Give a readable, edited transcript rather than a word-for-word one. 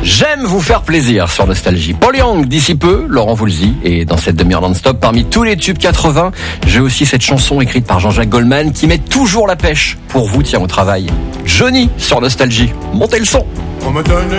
J'aime vous faire plaisir sur Nostalgie. Paul Young d'ici peu, Laurent Voulzy. Et dans cette demi-heure non-stop, parmi tous les tubes 80, j'ai aussi cette chanson écrite par Jean-Jacques Goldman qui met toujours la pêche pour vous, tiens, au travail. Johnny sur Nostalgie. Montez le son.